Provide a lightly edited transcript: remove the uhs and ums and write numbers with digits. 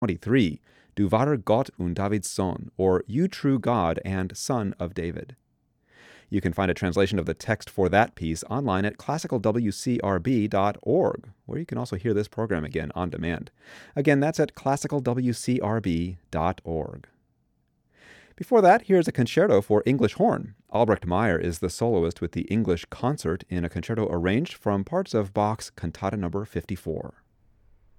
23, Du wahrer Gott und Davids Sohn, or You True God and Son of David. You can find a translation of the text for that piece online at classicalwcrb.org, where you can also hear this program again on demand. Again, that's at classicalwcrb.org. Before that, here's a concerto for English horn. Albrecht Meyer is the soloist with the English concert in a concerto arranged from parts of Bach's Cantata No. 54.